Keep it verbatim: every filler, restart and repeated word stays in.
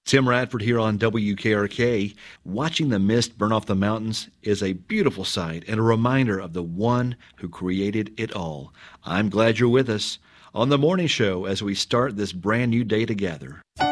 Tim Radford here on W K R K. Watching the mist burn off the mountains is a beautiful sight and a reminder of the one who created it all. I'm glad you're with us on the morning show as we start this brand new day together.